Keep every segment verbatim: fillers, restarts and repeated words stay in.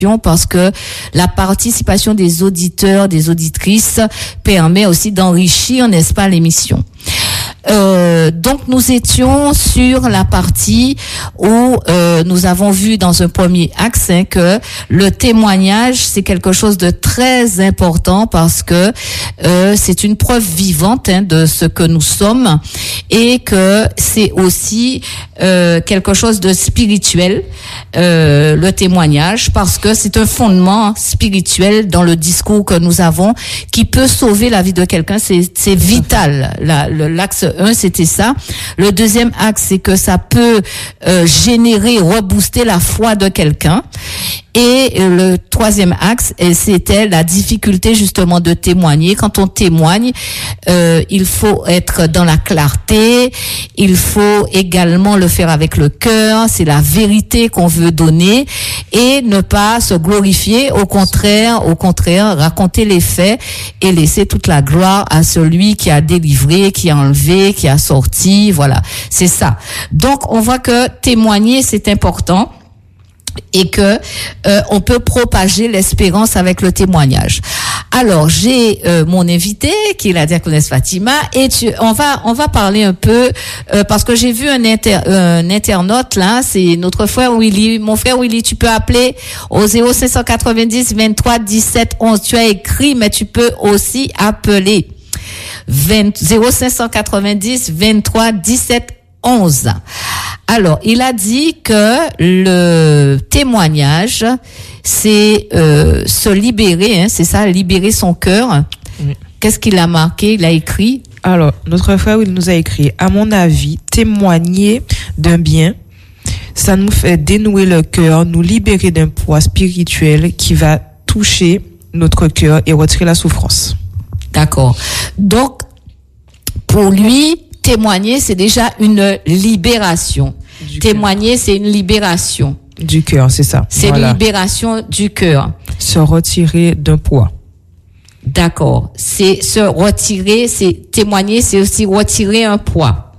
parce que la participation des auditeurs, des auditrices permet aussi d'enrichir, n'est-ce pas, l'émission. Euh, donc nous étions sur la partie où euh, nous avons vu dans un premier axe hein, que le témoignage c'est quelque chose de très important parce que euh, c'est une preuve vivante hein, de ce que nous sommes et que c'est aussi euh, quelque chose de spirituel euh, le témoignage parce que c'est un fondement spirituel dans le discours que nous avons qui peut sauver la vie de quelqu'un, c'est, c'est vital. La, le, l'axe un, c'était ça. Le deuxième axe, c'est que ça peut euh, générer, rebooster la foi de quelqu'un. Et le troisième axe, c'était la difficulté justement de témoigner. Quand on témoigne, euh, il faut être dans la clarté, il faut également le faire avec le cœur, c'est la vérité qu'on veut donner et ne pas se glorifier, au contraire, au contraire, raconter les faits et laisser toute la gloire à celui qui a délivré, qui a enlevé, qui a sorti, voilà, c'est ça. Donc on voit que témoigner, c'est important. Et que euh, on peut propager l'espérance avec le témoignage. Alors j'ai euh, mon invité qui est la diaconesse Fatima et tu, on va on va parler un peu euh, parce que j'ai vu un, inter, un internaute là, c'est notre frère Willy, mon frère Willy, tu peux appeler au zéro cinq cent quatre-vingt-dix vingt-trois dix-sept onze. Tu as écrit mais tu peux aussi appeler zéro cinq cent quatre-vingt-dix vingt-trois dix-sept onze. Alors, il a dit que le témoignage, c'est euh, se libérer, hein, c'est ça, libérer son cœur. Oui. Qu'est-ce qu'il a marqué, il a écrit? Alors, notre frère, il nous a écrit, à mon avis, témoigner d'un bien, ça nous fait dénouer le cœur, nous libérer d'un poids spirituel qui va toucher notre cœur et retirer la souffrance. D'accord. Donc, pour lui, témoigner, c'est déjà une libération. Du témoigner, cœur. C'est une libération. Du cœur, c'est ça. C'est voilà. Une libération du cœur. Se retirer d'un poids. D'accord. C'est se retirer, c'est témoigner, c'est aussi retirer un poids.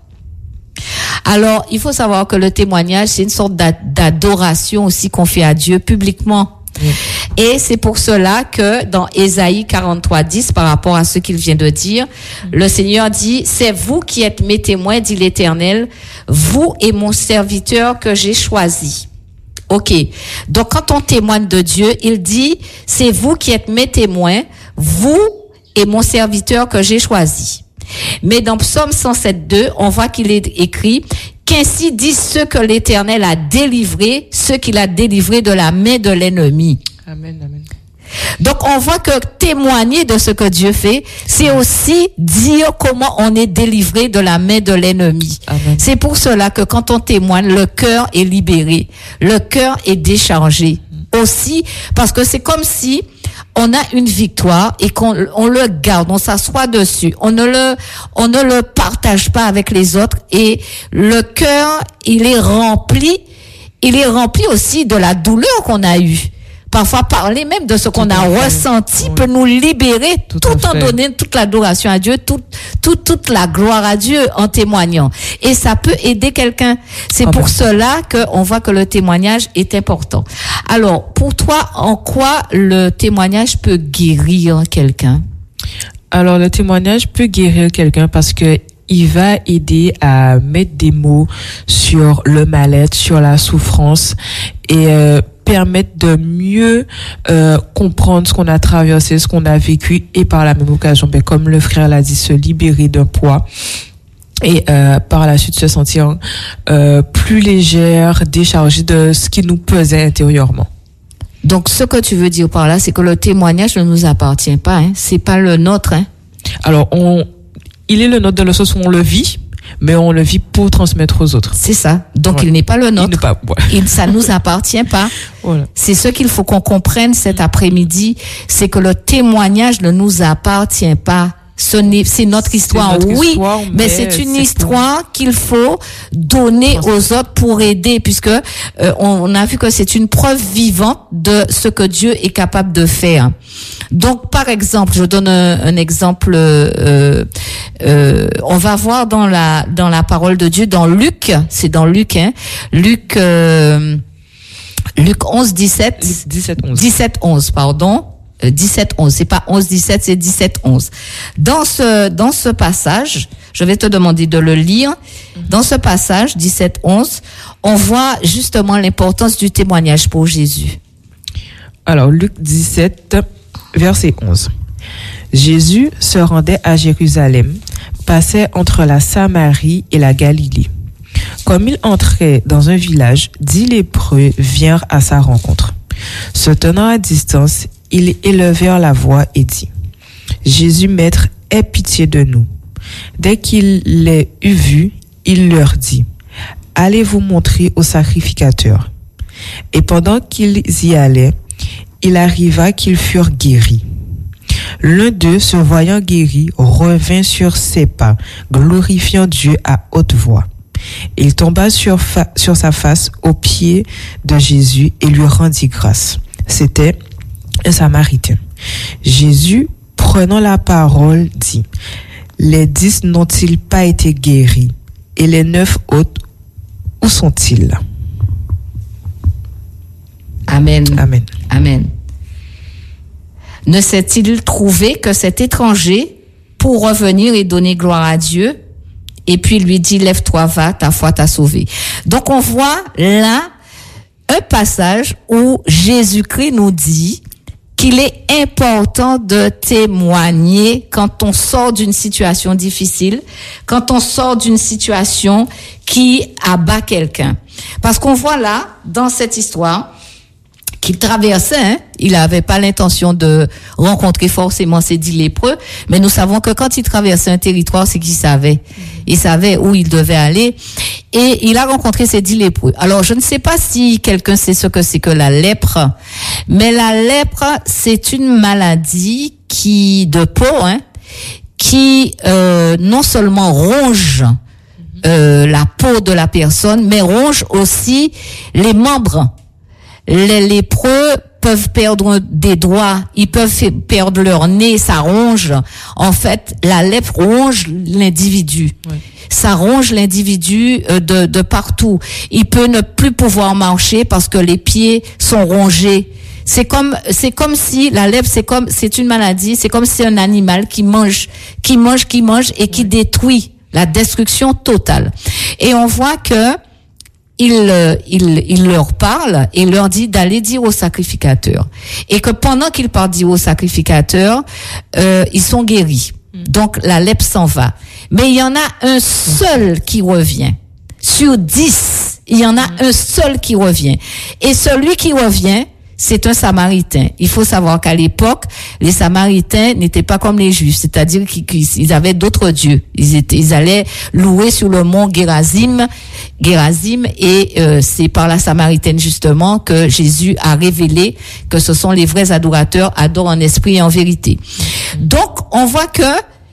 Alors, il faut savoir que le témoignage, c'est une sorte d'adoration aussi qu'on fait à Dieu publiquement. Mmh. Et c'est pour cela que dans Ésaïe quarante-trois dix, par rapport à ce qu'il vient de dire, mmh. le Seigneur dit, c'est vous qui êtes mes témoins, dit l'Éternel, vous et mon serviteur que j'ai choisi. Ok. Donc, quand on témoigne de Dieu, il dit, c'est vous qui êtes mes témoins, vous et mon serviteur que j'ai choisi. Mais dans Psaume cent sept deux, on voit qu'il est écrit, qu'ainsi disent ceux que l'Éternel a délivrés, ceux qu'il a délivrés de la main de l'ennemi. Amen, amen. Donc, on voit que témoigner de ce que Dieu fait, c'est aussi dire comment on est délivré de la main de l'ennemi. Amen. C'est pour cela que quand on témoigne, le cœur est libéré, le cœur est déchargé. Aussi, parce que c'est comme si on a une victoire et qu'on on le garde, on s'assoit dessus, on ne le on ne le partage pas avec les autres et le cœur, il est rempli, il est rempli aussi de la douleur qu'on a eue. Parfois, parler même de ce qu'on a ressenti oui. peut nous libérer tout, tout en donnant toute l'adoration à Dieu, toute, toute, toute la gloire à Dieu en témoignant. Et ça peut aider quelqu'un. C'est ah pour ben. cela qu'on voit que le témoignage est important. Alors, pour toi, en quoi le témoignage peut guérir quelqu'un? Alors, le témoignage peut guérir quelqu'un parce que il va aider à mettre des mots sur le mal-être, sur la souffrance et euh, permettre de mieux euh, comprendre ce qu'on a traversé, ce qu'on a vécu et par la même occasion, ben, comme le frère l'a dit, se libérer d'un poids et euh, par la suite se sentir euh, plus légère, déchargée de ce qui nous pesait intérieurement. Donc, ce que tu veux dire par là, c'est que le témoignage ne nous appartient pas, hein. C'est pas le nôtre, hein. Alors, on, il est le nôtre dans le sens où on le vit, mais on le vit pour transmettre aux autres. C'est ça. Donc, ouais. il n'est pas le nôtre. Il n'est pas, ouais. il, ça nous appartient pas. Voilà. C'est ce qu'il faut qu'on comprenne cet après-midi, c'est que le témoignage ne nous appartient pas. Ce n'est, c'est notre histoire, c'est notre oui, histoire, mais, mais c'est une c'est histoire pour... qu'il faut donner aux autres pour aider, puisque euh, on, on a vu que c'est une preuve vivante de ce que Dieu est capable de faire. Donc, par exemple, je donne un, un exemple. Euh, euh, on va voir dans la dans la parole de Dieu, dans Luc, c'est dans Luc, hein, Luc. Euh, Luc onze, dix-sept. Luc dix-sept, onze. dix-sept, onze, pardon. Euh, dix-sept, onze. C'est pas onze, dix-sept, c'est dix-sept, onze. Dans ce, dans ce passage, je vais te demander de le lire. Mm-hmm. Dans ce passage, dix-sept, onze, on voit justement l'importance du témoignage pour Jésus. Alors, Luc dix-sept, verset onze. Jésus se rendait à Jérusalem, passait entre la Samarie et la Galilée. Comme il entrait dans un village, dix lépreux virent à sa rencontre. Se tenant à distance, ils élevèrent la voix et dit: Jésus, Maître, aie pitié de nous. Dès qu'il les eut vus, il leur dit: Allez vous montrer au sacrificateur. Et pendant qu'ils y allaient, il arriva qu'ils furent guéris. L'un d'eux, se voyant guéri, revint sur ses pas, glorifiant Dieu à haute voix. Il tomba sur, fa- sur sa face aux pieds de Jésus et lui rendit grâce. C'était un Samaritain. Jésus, prenant la parole, dit: Les dix n'ont-ils pas été guéris? Et les neuf autres, où sont-ils? Amen. Amen. Amen. Ne s'est-il trouvé que cet étranger, pour revenir et donner gloire à Dieu, et puis lui dit: lève-toi, va, ta foi t'a sauvé. Donc on voit là un passage où Jésus-Christ nous dit qu'il est important de témoigner quand on sort d'une situation difficile, quand on sort d'une situation qui abat quelqu'un. Parce qu'on voit là, dans cette histoire, qu'il traversait, hein, il n'avait pas l'intention de rencontrer forcément ces dix lépreux, mais nous savons que quand il traversait un territoire, c'est qu'il savait. Il savait où il devait aller, et il a rencontré ces dix lépreux. Alors, je ne sais pas si quelqu'un sait ce que c'est que la lèpre, mais la lèpre, c'est une maladie qui, de peau, hein, qui, euh, non seulement ronge euh, la peau de la personne, mais ronge aussi les membres. Les lépreux peuvent perdre des doigts, ils peuvent perdre leur nez, ça ronge. En fait, la lèpre ronge l'individu. Oui. Ça ronge l'individu de, de partout. Il peut ne plus pouvoir marcher parce que les pieds sont rongés. C'est comme, c'est comme si la lèpre, c'est comme, c'est une maladie, c'est comme si un animal qui mange, qui mange, qui mange et qui oui. détruit, la destruction totale. Et on voit que Il, il, il leur parle et leur dit d'aller dire au sacrificateur. Et que pendant qu'il part dire au sacrificateur, euh, ils sont guéris. Donc la lèpre s'en va. Mais il y en a un seul qui revient. Sur dix, il y en a un seul qui revient. Et celui qui revient, c'est un Samaritain. Il faut savoir qu'à l'époque, les Samaritains n'étaient pas comme les Juifs, c'est-à-dire qu'ils, qu'ils avaient d'autres dieux. Ils étaient, ils allaient louer sur le mont Gérazim, Gérazim, et euh, c'est par la Samaritaine justement que Jésus a révélé que ce sont les vrais adorateurs, adorent en esprit et en vérité. Donc, on voit que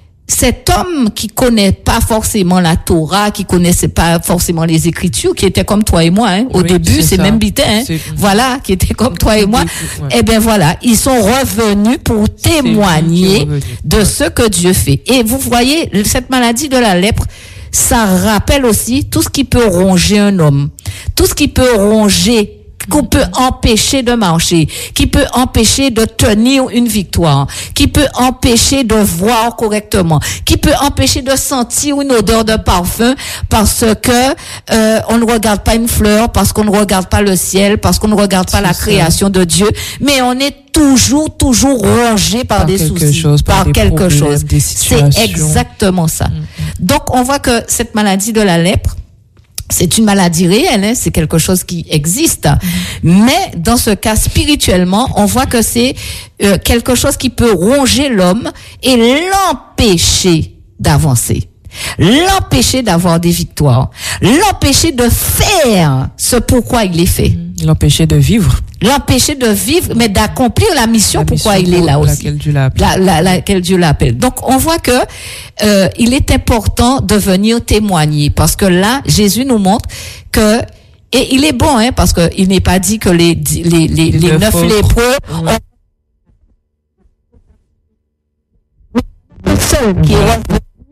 cet homme qui connaît pas forcément la Torah, qui connaissait pas forcément les Écritures, qui était comme toi et moi, hein, au oui, début, c'est, c'est même bitin, hein, c'est... voilà, qui était comme toi et moi, ouais. Eh ben voilà, ils sont revenus pour témoigner de ouais. ce que Dieu fait. Et vous voyez, cette maladie de la lèpre, ça rappelle aussi tout ce qui peut ronger un homme, tout ce qui peut ronger, qu'on peut empêcher de marcher, qui peut empêcher de tenir une victoire, qui peut empêcher de voir correctement, qui peut empêcher de sentir une odeur de parfum parce que euh, on ne regarde pas une fleur, parce qu'on ne regarde pas le ciel, parce qu'on ne regarde pas C'est la ça. création de Dieu, mais on est toujours, toujours rongé par, par des soucis, chose, par, par quelque problèmes, chose. C'est exactement ça. Mm-hmm. Donc, on voit que cette maladie de la lèpre, c'est une maladie réelle, hein, c'est quelque chose qui existe. Mmh. Mais dans ce cas, spirituellement, on voit que c'est euh, quelque chose qui peut ronger l'homme et l'empêcher d'avancer, l'empêcher d'avoir des victoires, l'empêcher de faire ce pourquoi il est fait. Mmh. L'empêcher de vivre. L'empêcher de vivre, mais d'accomplir la mission, la pourquoi mission il est là aussi. Laquelle Dieu l'appelle. La, la, laquelle Dieu l'appelle. Donc, on voit que euh, il est important de venir témoigner, parce que là, Jésus nous montre que, et il est bon, hein, parce que il n'est pas dit que les les les, les neuf lépreux ouais. ont seul qui est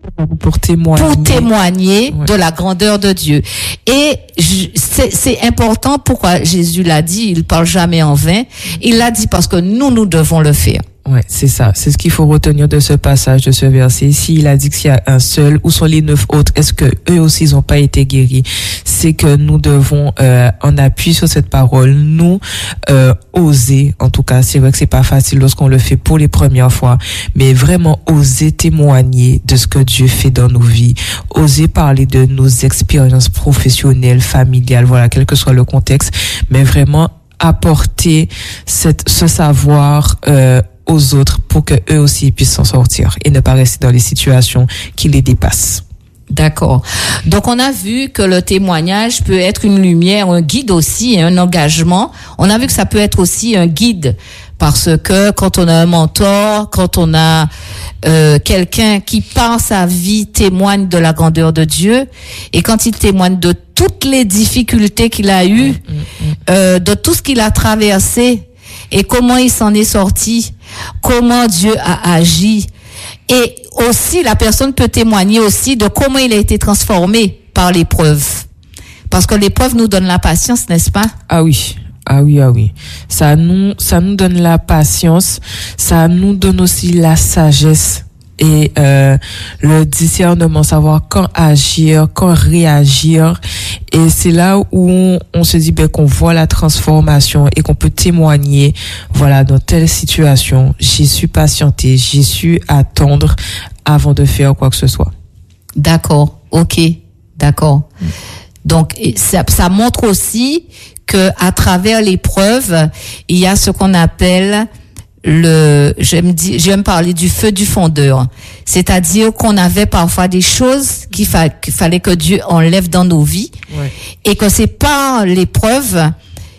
pour témoigner, pour témoigner ouais. de la grandeur de Dieu. Et je, c'est, c'est important. Pourquoi Jésus l'a dit, il parle jamais en vain. Il l'a dit parce que nous, nous devons le faire. Ouais, c'est ça. C'est ce qu'il faut retenir de ce passage, de ce verset. S'il a dit qu'il y a un seul, où sont les neuf autres? Est-ce que eux aussi ils n'ont pas été guéris? C'est que nous devons, euh, en appui sur cette parole, nous euh, oser. En tout cas, c'est vrai que c'est pas facile lorsqu'on le fait pour les premières fois, mais vraiment oser témoigner de ce que Dieu fait dans nos vies, oser parler de nos expériences professionnelles, familiales, voilà, quel que soit le contexte, mais vraiment apporter cette, ce savoir euh, aux autres pour que eux aussi puissent s'en sortir et ne pas rester dans les situations qui les dépassent. D'accord. Donc on a vu que le témoignage peut être une lumière, un guide aussi, un engagement. On a vu que ça peut être aussi un guide parce que quand on a un mentor, quand on a euh, quelqu'un qui par sa vie témoigne de la grandeur de Dieu et quand il témoigne de toutes les difficultés qu'il a eues, mmh, mmh. Euh, de tout ce qu'il a traversé et comment il s'en est sorti, comment Dieu a agi. Et aussi, la personne peut témoigner aussi de comment il a été transformé par l'épreuve. Parce que l'épreuve nous donne la patience, n'est-ce pas? Ah oui. Ah oui, ah oui. Ça nous, ça nous donne la patience. Ça nous donne aussi la sagesse et euh, le discernement, savoir quand agir, quand réagir. Et c'est là où on, on se dit ben qu'on voit la transformation et qu'on peut témoigner. Voilà, dans telle situation, j'ai su patienter, j'ai su attendre avant de faire quoi que ce soit. D'accord, ok, d'accord. Mmh. Donc ça, ça montre aussi que à travers l'épreuve, il y a ce qu'on appelle le, j'aime dire, j'aime parler du feu du fondeur. C'est-à-dire qu'on avait parfois des choses qu'il, fa- qu'il fallait que Dieu enlève dans nos vies. Ouais. Et que c'est par l'épreuve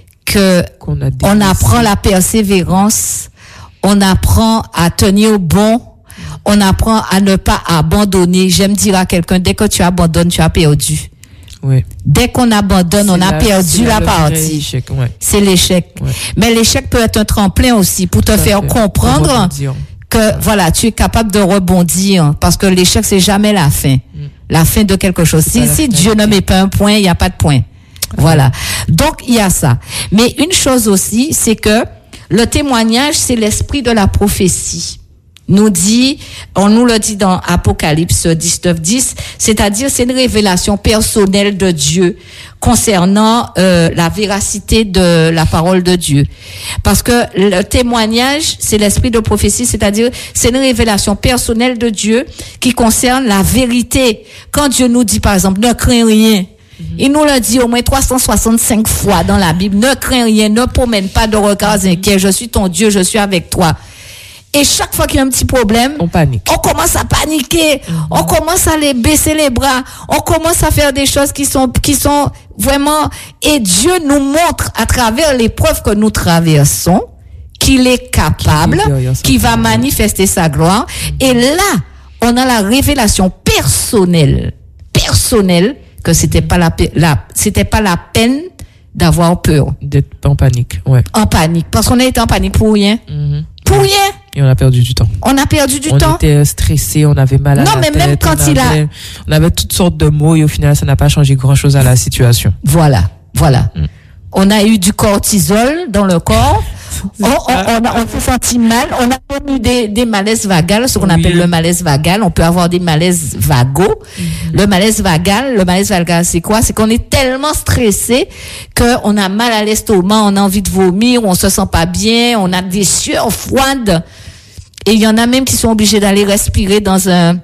que Qu'on a on apprend la persévérance, on apprend à tenir bon, on apprend à ne pas abandonner. J'aime dire à quelqu'un, dès que tu abandonnes, tu as perdu. Oui. Dès qu'on abandonne, c'est on a la, perdu la partie. Échec, ouais. C'est l'échec. Ouais. Mais l'échec peut être un tremplin aussi pour te faire fait. comprendre que ouais. voilà, tu es capable de rebondir parce que l'échec c'est jamais la fin. Mm. La fin de quelque chose. C'est si si Dieu ne met pas un point, il y a pas de point. Voilà. Donc il y a ça. Mais une chose aussi, c'est que le témoignage, c'est l'esprit de la prophétie. Nous dit, on nous le dit dans Apocalypse dix-neuf dix, c'est-à-dire c'est une révélation personnelle de Dieu concernant euh, la véracité de la parole de Dieu. Parce que le témoignage, c'est l'esprit de prophétie, c'est-à-dire c'est une révélation personnelle de Dieu qui concerne la vérité. Quand Dieu nous dit par exemple, ne crains rien, mm-hmm. il nous le dit au moins trois cent soixante-cinq fois dans la Bible, ne crains rien, ne promène pas de regards inquiets, je suis ton Dieu, je suis avec toi. Et chaque fois qu'il y a un petit problème, on panique. On commence à paniquer, mmh. on commence à les baisser les bras, on commence à faire des choses qui sont qui sont vraiment. Et Dieu nous montre à travers l'épreuve que nous traversons qu'il est capable, qu'il va manifester sa gloire. Mmh. Et là, on a la révélation personnelle, personnelle que c'était pas la, la c'était pas la peine d'avoir peur, d'être en panique, ouais. En panique, parce qu'on a été en panique pour rien. Mmh. Pour rien. Et on a perdu du temps. On a perdu du on temps. On était stressés, on avait mal à non, la tête. Non, mais même quand on il avait, a... On avait toutes sortes de mots et au final, ça n'a pas changé grand-chose à la situation. Voilà, voilà. Mm. On a eu du cortisol dans le corps. on, on, on, a, on s'est senti mal. On a même eu des, des malaises vagales, ce qu'on oui. appelle le malaise vagal. On peut avoir des malaises vagaux. Mm-hmm. Le malaise vagal, le malaise vagal, c'est quoi? C'est qu'on est tellement stressé qu'on a mal à l'estomac, on a envie de vomir, on se sent pas bien, on a des sueurs froides. Et il y en a même qui sont obligés d'aller respirer dans un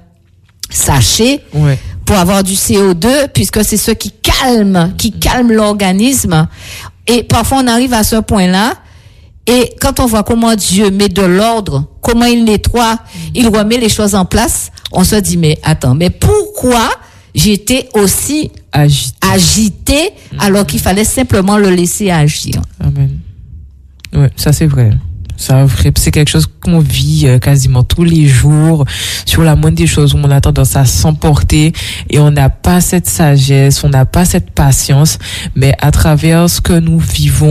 sachet ouais. pour avoir du C O deux, puisque c'est ce qui calme, qui calme l'organisme. Et parfois, on arrive à ce point-là. Et quand on voit comment Dieu met de l'ordre, comment il nettoie, il remet les choses en place, on se dit, mais attends, mais pourquoi j'étais aussi agité, agité alors qu'il fallait simplement le laisser agir? Amen. Ouais, ça c'est vrai. Ça, c'est quelque chose qu'on vit euh, quasiment tous les jours, sur la moindre des choses où on a tendance à s'emporter et on n'a pas cette sagesse, on n'a pas cette patience, mais à travers ce que nous vivons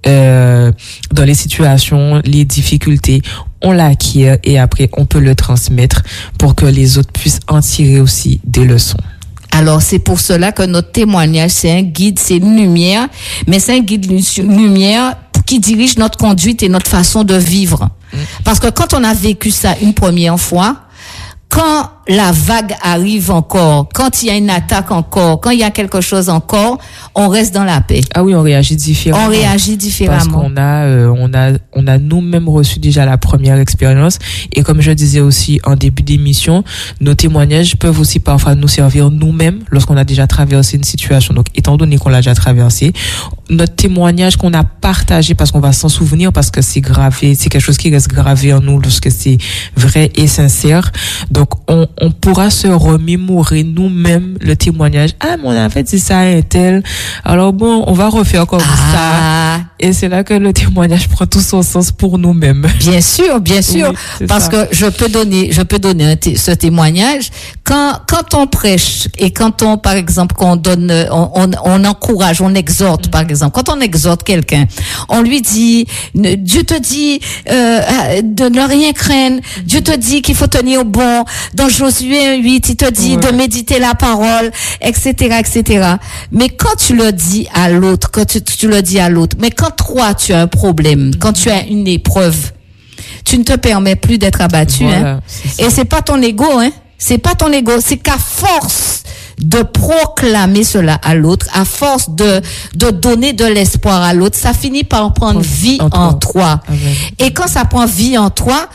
euh, dans les situations, les difficultés, on l'acquiert et après on peut le transmettre pour que les autres puissent en tirer aussi des leçons. Alors, c'est pour cela que notre témoignage, c'est un guide, c'est une lumière, mais c'est un guide lumière qui dirige notre conduite et notre façon de vivre. Parce que quand on a vécu ça une première fois, quand la vague arrive encore, quand il y a une attaque encore, quand il y a quelque chose encore, on reste dans la paix. Ah oui, on réagit différemment. On réagit différemment. Parce qu'on a, euh, on a, on a nous-mêmes reçu déjà la première expérience. Et comme je disais aussi en début d'émission, nos témoignages peuvent aussi parfois nous servir nous-mêmes lorsqu'on a déjà traversé une situation. Donc, étant donné qu'on l'a déjà traversé, notre témoignage qu'on a partagé, parce qu'on va s'en souvenir, parce que c'est gravé, c'est quelque chose qui reste gravé en nous lorsque c'est vrai et sincère. Donc, on, on pourra se remémorer nous-mêmes le témoignage. Ah, mais on avait dit ça à un tel. Alors bon, on va refaire comme ah. ça. Et c'est là que le témoignage prend tout son sens pour nous-mêmes. Bien sûr, bien sûr. Oui, parce ça. que je peux donner, je peux donner un t- ce témoignage. Quand, quand on prêche et quand on, par exemple, qu'on donne, on, on, on encourage, on exhorte, mm. par exemple, quand on exhorte quelqu'un, on lui dit, Dieu te dit, euh, de ne rien craindre. Mm. Dieu te dit qu'il faut tenir bon. Dans Josué huit, il te dit ouais. de méditer la parole, et cetera, et cetera. Mais quand tu le dis à l'autre, quand tu, tu le dis à l'autre, mais quand toi tu as un problème, mm-hmm. quand tu as une épreuve, tu ne te permets plus d'être abattu, voilà, hein. C'est et c'est pas ton ego, hein. C'est pas ton ego, c'est qu'à force de proclamer cela à l'autre, à force de de donner de l'espoir à l'autre, ça finit par prendre vie en, en toi. Amen. Et quand ça prend vie en toi,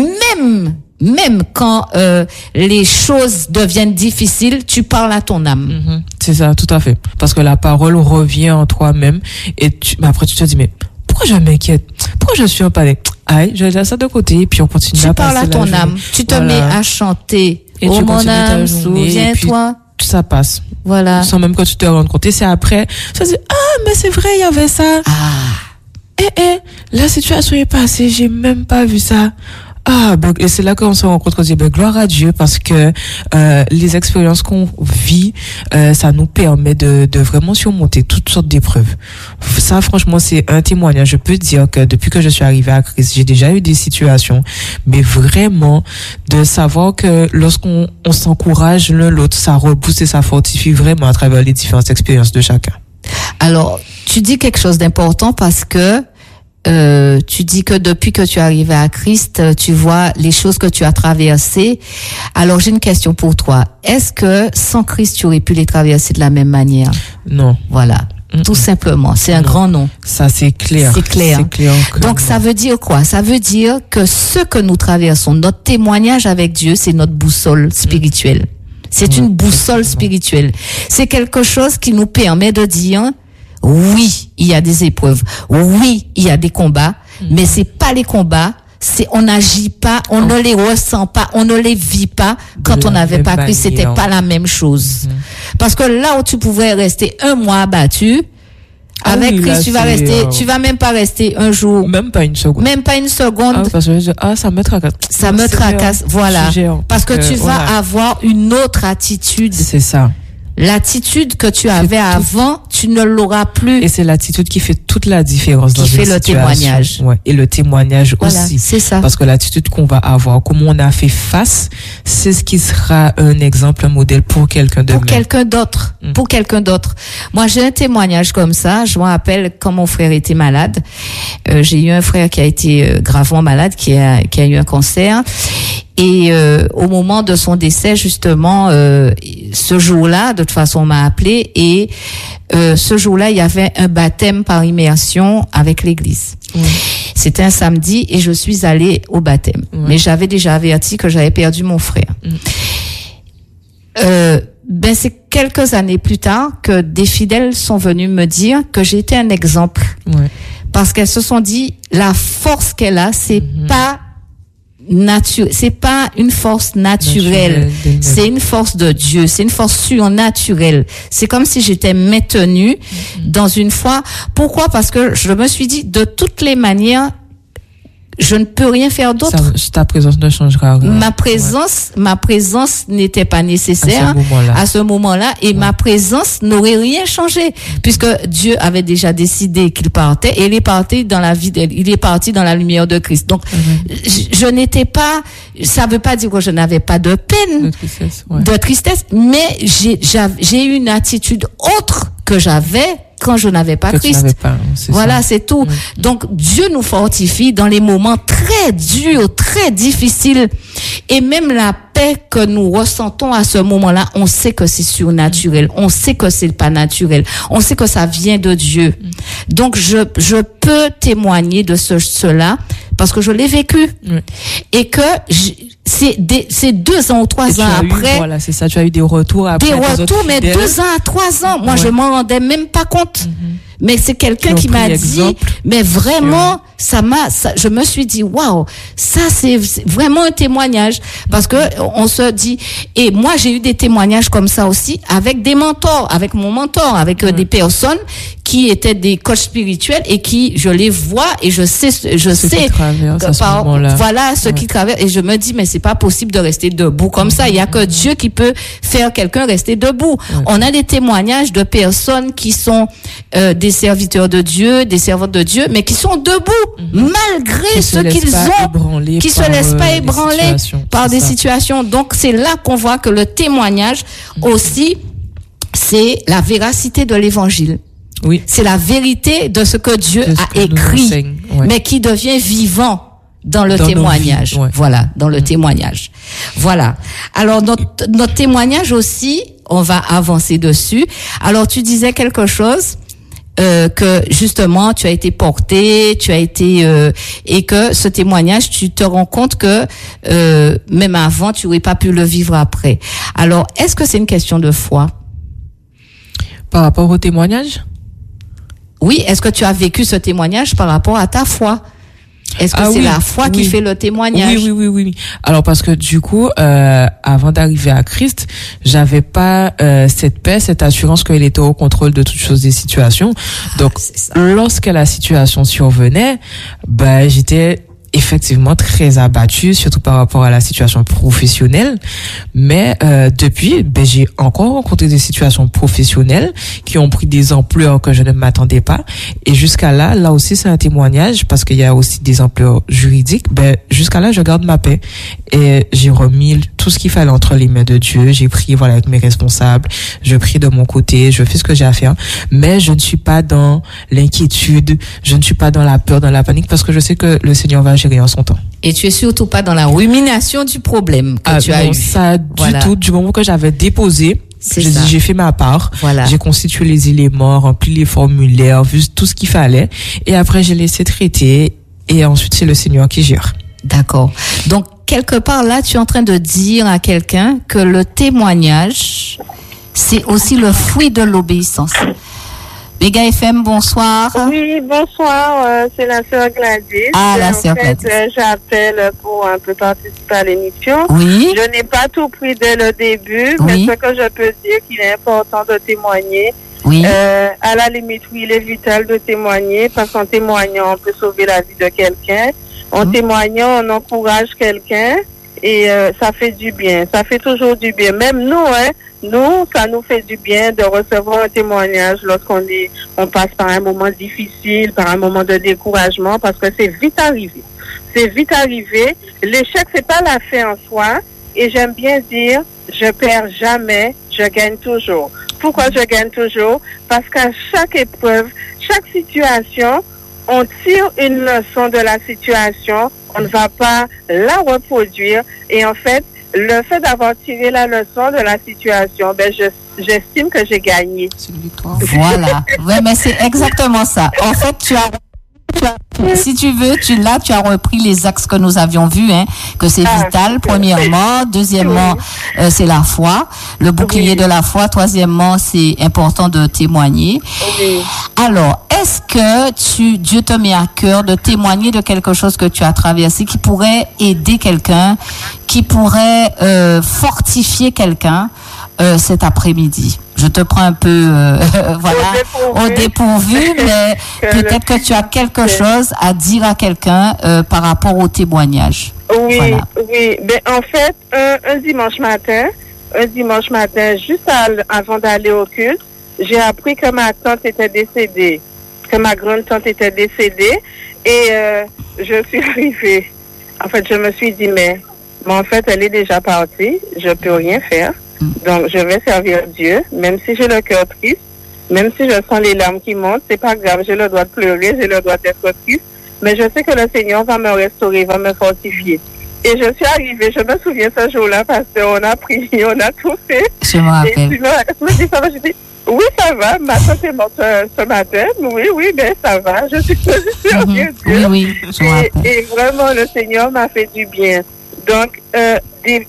même Même quand euh, les choses deviennent difficiles, tu parles à ton âme. Mm-hmm. C'est ça, tout à fait. Parce que la parole revient en toi-même et tu, mais après tu te dis, mais pourquoi je m'inquiète? Pourquoi je suis en panique? Aïe, je laisse ça de côté et puis on continue tu à passer la journée. Tu parles à ton âme. Tu te voilà. mets à chanter. Et oh tu mon âme, souviens-toi. Ça passe. Voilà. Sans même que tu te rendes compte. Et c'est après, tu te dis, ah, mais c'est vrai, il y avait ça. Ah. Eh, eh, la situation est passée, j'ai même pas vu ça. Ah, ben, et c'est là qu'on se rencontre, on dit, ben, gloire à Dieu, parce que, euh, les expériences qu'on vit, euh, ça nous permet de, de vraiment surmonter toutes sortes d'épreuves. Ça, franchement, c'est un témoignage. Je peux dire que depuis que je suis arrivée à Christ, j'ai déjà eu des situations, mais vraiment, de savoir que lorsqu'on, on s'encourage l'un l'autre, ça rebooste et ça fortifie vraiment à travers les différentes expériences de chacun. Alors, tu dis quelque chose d'important parce que, Euh, tu dis que depuis que tu es arrivé à Christ, tu vois les choses que tu as traversées. Alors, j'ai une question pour toi. Est-ce que sans Christ, tu aurais pu les traverser de la même manière? Non. Voilà. Mm-mm. Tout simplement. C'est un non. grand nom. Ça, c'est clair. C'est clair. C'est clair Donc, non. ça veut dire quoi? Ça veut dire que ce que nous traversons, notre témoignage avec Dieu, c'est notre boussole spirituelle. C'est mm. une boussole spirituelle. C'est quelque chose qui nous permet de dire, oui, il y a des épreuves. Oui, il y a des combats, mmh. mais c'est pas les combats. C'est on n'agit pas, on oh. ne les ressent pas, on ne les vit pas quand on n'avait pas Christ. C'était pas la même chose. Mmh. Parce que là où tu pouvais rester un mois abattu, ah avec oui, Christ, là, tu vas rester, euh... tu vas même pas rester un jour. Même pas une seconde. Même pas une seconde. Ah, parce que je dis, ah, ça me tracasse. Ça me tracasse, voilà. Parce que euh, tu voilà. vas avoir une autre attitude. C'est ça. L'attitude que tu avais avant, tu ne l'auras plus. Et c'est l'attitude qui fait toute la différence dans une situation. Qui fait le témoignage. Ouais. Et le témoignage voilà, aussi. C'est ça. Parce que l'attitude qu'on va avoir, comment on a fait face, c'est ce qui sera un exemple, un modèle pour quelqu'un de Pour même. quelqu'un d'autre. Mmh. Pour quelqu'un d'autre. Moi, j'ai un témoignage comme ça. Je me rappelle quand mon frère était malade. Euh, j'ai eu un frère qui a été euh, gravement malade, qui a, qui a eu un cancer. Et euh, au moment de son décès, justement, euh, ce jour-là, de toute façon, on m'a appelé et euh, ce jour-là, il y avait un baptême par immersion avec l'église. Mmh. C'était un samedi et je suis allée au baptême. Mmh. Mais j'avais déjà averti que j'avais perdu mon frère. Mmh. Euh, ben c'est quelques années plus tard que des fidèles sont venus me dire que j'étais un exemple. Ouais. Parce qu'elles se sont dit, la force qu'elle a, c'est mmh. pas nature, c'est pas une force naturelle, Naturel, c'est une force de Dieu, c'est une force surnaturelle. C'est comme si j'étais maintenue mm-hmm. dans une foi. Pourquoi? Parce que je me suis dit, de toutes les manières, je ne peux rien faire d'autre. Ça, ta présence ne changera rien. Ma présence, ouais. ma présence n'était pas nécessaire à ce moment-là, à ce moment-là et ouais. ma présence n'aurait rien changé mm-hmm. puisque Dieu avait déjà décidé qu'il partait et il est parti dans la vie, il est parti dans la lumière de Christ. Donc, mm-hmm. je, je n'étais pas, ça veut pas dire que je n'avais pas de peine, de tristesse, ouais. de tristesse, mais j'ai, j'ai eu une attitude autre que j'avais quand je n'avais pas que Christ. Pas, c'est voilà, ça. c'est tout. Mmh. Donc, Dieu nous fortifie dans les moments très durs, très difficiles. Et même la paix que nous ressentons à ce moment-là, on sait que c'est surnaturel. On sait que c'est pas naturel. On sait que ça vient de Dieu. Mmh. Donc, je, je peux témoigner de ce, cela parce que je l'ai vécu. Mmh. Et que je, c'est des, c'est deux ans ou trois ans après. Eu, voilà, c'est ça. Tu as eu des retours après. Des retours, mais deux ans à trois ans. Moi, ouais. je m'en rendais même pas compte. Mm-hmm. Mais c'est quelqu'un qui m'a dit, mais vraiment, ça m'a, ça, je me suis dit, waouh, ça c'est, c'est vraiment un témoignage. Parce que on se dit, et moi j'ai eu des témoignages comme ça aussi avec des mentors, avec mon mentor, avec ouais. des personnes qui étaient des coachs spirituels et qui, je les vois et je sais, je ce sais, que par, voilà ce ouais. qui traversent et je me dis, mais c'est pas possible de rester debout comme ça. Il y a que Dieu qui peut faire quelqu'un rester debout. Ouais. On a des témoignages de personnes qui sont euh, des serviteurs de Dieu, des servantes de Dieu, mais qui sont debout mm-hmm. malgré ce qu'ils ont, qui se laissent pas ébranler par des situations. Donc c'est là qu'on voit que le témoignage mm-hmm. aussi, c'est la véracité de l'évangile. Oui. C'est la vérité de ce que Dieu ce a que écrit, ouais. mais qui devient vivant dans le dans témoignage. Ouais. Voilà, dans le mmh. témoignage. Voilà. Alors, notre, notre témoignage aussi, on va avancer dessus. Alors, tu disais quelque chose, euh, que justement, tu as été porté, tu as été, euh, et que ce témoignage, tu te rends compte que, euh, même avant, tu n'aurais pas pu le vivre après. Alors, est-ce que c'est une question de foi? Par rapport au témoignage? Oui, est-ce que tu as vécu ce témoignage par rapport à ta foi? Est-ce que ah c'est oui, la foi oui. qui fait le témoignage? Oui, oui, oui, oui. Alors parce que du coup, euh, avant d'arriver à Christ, j'avais pas euh, cette paix, cette assurance qu'il était au contrôle de toutes choses des situations. Donc, ah, lorsque la situation survenait, ben j'étais effectivement très abattue, surtout par rapport à la situation professionnelle. Mais euh, depuis, ben j'ai encore rencontré des situations professionnelles qui ont pris des ampleurs que je ne m'attendais pas. Et jusqu'à là, là aussi c'est un témoignage parce qu'il y a aussi des ampleurs juridiques. Ben jusqu'à là, je garde ma paix et j'ai remis tout ce qu'il fallait entre les mains de Dieu. J'ai prié voilà avec mes responsables, je prie de mon côté, je fais ce que j'ai à faire. Mais je ne suis pas dans l'inquiétude, je ne suis pas dans la peur, dans la panique parce que je sais que le Seigneur va gérer en son temps. Et tu es surtout pas dans la rumination du problème que ah, tu non, as eu. Ça, du voilà. tout, du moment que j'avais déposé, j'ai, dit, j'ai fait ma part, voilà. j'ai constitué les éléments, rempli les formulaires, vu tout ce qu'il fallait, et après j'ai laissé traiter, et ensuite c'est le Seigneur qui gère. D'accord. Donc, quelque part là, tu es en train de dire à quelqu'un que le témoignage, c'est aussi le fruit de l'obéissance. Méga F M, bonsoir. Oui, bonsoir, euh, c'est la sœur Gladys. Ah, la en sœur fait, Gladys. Euh, j'appelle pour un peu participer à l'émission. Oui. Je n'ai pas tout pris dès le début, oui. mais ce que je peux dire, qu'il est important de témoigner. Oui. Euh, à la limite, oui, il est vital de témoigner, parce qu'en témoignant, on peut sauver la vie de quelqu'un. En mmh. témoignant, on encourage quelqu'un, et euh, ça fait du bien. Ça fait toujours du bien. Même nous, hein. Nous, ça nous fait du bien de recevoir un témoignage lorsqu'on est, on passe par un moment difficile, par un moment de découragement, parce que c'est vite arrivé. C'est vite arrivé. L'échec, c'est pas la fin en soi. Et j'aime bien dire, je perds jamais, je gagne toujours. Pourquoi je gagne toujours? Parce qu'à chaque épreuve, chaque situation, on tire une leçon de la situation. On ne va pas la reproduire. Et en fait, le fait d'avoir tiré la leçon de la situation, ben je, j'estime que j'ai gagné. C'est une victoire. Voilà. Oui, mais c'est exactement ça. En fait, tu as, tu as si tu veux, tu là, tu as repris les axes que nous avions vus, hein, que c'est ah, vital. Premièrement, deuxièmement, oui. euh, c'est la foi, le bouclier oui. de la foi. Troisièmement, c'est important de témoigner. Oui. Alors, est-ce que tu, Dieu te met à cœur de témoigner de quelque chose que tu as traversé, qui pourrait aider quelqu'un, qui pourrait euh, fortifier quelqu'un euh, cet après-midi? je te prends un peu, euh, voilà, au dépourvu, au dépourvu mais peut-être que tu as quelque chose à dire à quelqu'un euh, par rapport au témoignage. Oui, voilà. oui. Ben, en fait, un, un dimanche matin, un dimanche matin, juste à, avant d'aller au culte, j'ai appris que ma tante était décédée, que ma grande tante était décédée, et euh, je suis arrivée. En fait, je me suis dit, mais, mais en fait, elle est déjà partie, je peux rien faire. Donc, je vais servir Dieu, même si j'ai le cœur triste, même si je sens les larmes qui montent, c'est pas grave, j'ai le droit de pleurer, j'ai le droit d'être triste, mais je sais que le Seigneur va me restaurer, va me fortifier. Et je suis arrivée, je me souviens ce jour-là, parce qu'on a prié, on a tout fait. Je me rappelle. Et puis, je me dis, ça va, je dis, oui, ça va, ma tante est morte euh, ce matin, oui, oui, ben ça va, je suis servir mm-hmm. Dieu. Oui, oui, je me et, rappelle. et vraiment, le Seigneur m'a fait du bien. Donc, euh, des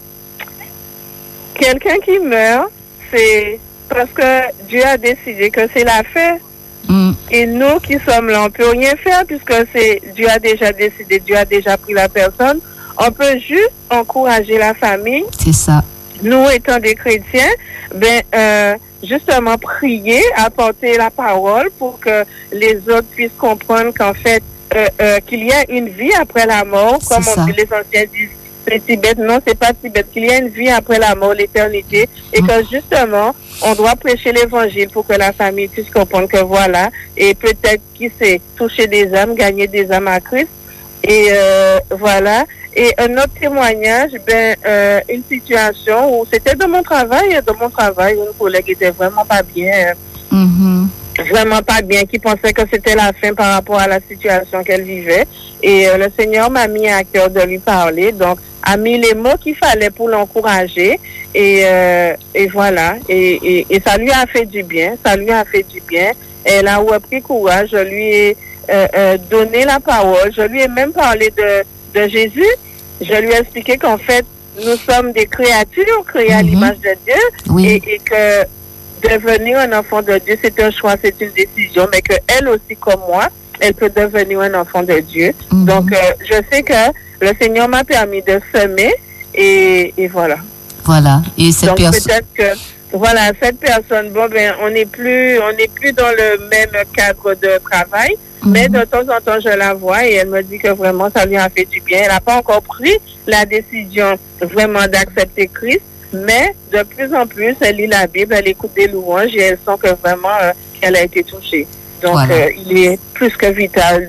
quelqu'un qui meurt, c'est parce que Dieu a décidé que c'est la fin. Mm. Et nous qui sommes là, on ne peut rien faire puisque c'est Dieu a déjà décidé, Dieu a déjà pris la personne. On peut juste encourager la famille. C'est ça. Nous, étant des chrétiens, ben, euh, justement prier, apporter la parole pour que les autres puissent comprendre qu'en fait, euh, euh, qu'il y a une vie après la mort, c'est comme ça. on dit, les anciens disent. C'est Tibet, non, c'est pas Tibet, qu'il y a une vie après la mort, l'éternité, et mmh. que justement, on doit prêcher l'évangile pour que la famille puisse comprendre que voilà, et peut-être, qui sait, toucher des âmes, gagner des âmes à Christ, et euh, voilà. Et un autre témoignage, ben, euh, une situation où c'était de mon travail, de mon travail, une collègue était vraiment pas bien, mmh. vraiment pas bien, qui pensait que c'était la fin par rapport à la situation qu'elle vivait, et euh, le Seigneur m'a mis à cœur de lui parler, donc a mis les mots qu'il fallait pour l'encourager et euh, et voilà et, et et ça lui a fait du bien, ça lui a fait du bien. Elle a repris courage, je lui ai euh, euh, donné la parole, je lui ai même parlé de de Jésus, je lui ai expliqué qu'en fait nous sommes des créatures créées à mm-hmm. l'image de Dieu oui. et, et que devenir un enfant de Dieu c'est un choix, c'est une décision, mais que elle aussi comme moi elle peut devenir un enfant de Dieu. Mm-hmm. Donc, euh, je sais que le Seigneur m'a permis de semer et, et voilà. Voilà. Et cette Donc, personne... peut-être que, voilà, cette personne, bon, ben, on n'est plus, on n'est plus dans le même cadre de travail, mm-hmm. mais de temps en temps, je la vois et elle me dit que vraiment, ça lui a fait du bien. Elle n'a pas encore pris la décision vraiment d'accepter Christ, mais de plus en plus, elle lit la Bible, elle écoute des louanges et elle sent que vraiment, euh, elle a été touchée. Donc, voilà. euh, il est plus que vital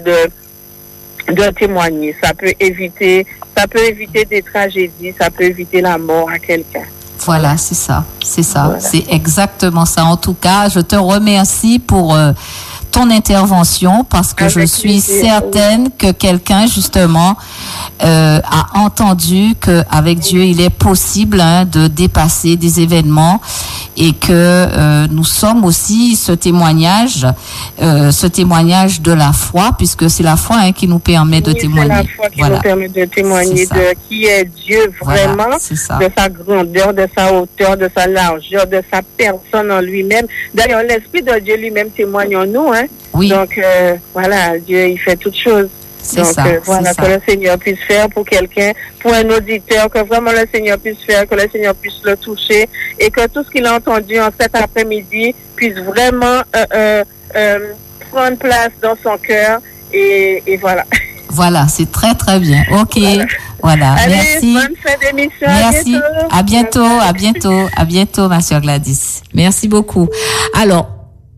de, de témoigner. Ça peut éviter, ça peut éviter des tragédies, ça peut éviter la mort à quelqu'un. Voilà, c'est ça, c'est ça, voilà. C'est exactement ça. En tout cas, je te remercie pour euh, ton intervention parce que Avec je suis plaisir, certaine oui. que quelqu'un justement euh, a entendu que avec Dieu il est possible hein, de dépasser des événements et que euh, nous sommes aussi ce témoignage, euh, ce témoignage de la foi puisque c'est la foi hein, qui nous permet de oui, témoigner. C'est la foi qui voilà. nous permet de témoigner de qui est Dieu vraiment, voilà, de sa grandeur, de sa hauteur, de sa largeur, de sa personne en lui-même. D'ailleurs, l'Esprit de Dieu lui-même témoigne en nous. Hein. Oui. Donc, euh, voilà, Dieu, il fait toutes choses. C'est Donc, ça, euh, voilà, c'est que ça. le Seigneur puisse faire pour quelqu'un, pour un auditeur, que vraiment le Seigneur puisse faire, que le Seigneur puisse le toucher et que tout ce qu'il a entendu en cet après-midi puisse vraiment euh, euh, euh, prendre place dans son cœur et, et voilà. Voilà, c'est très très bien. Ok, voilà. voilà. Allez, merci. Bonne fin d'émission. Merci. À bientôt, à bientôt, à bientôt, ma chère Gladys. Merci beaucoup. Alors,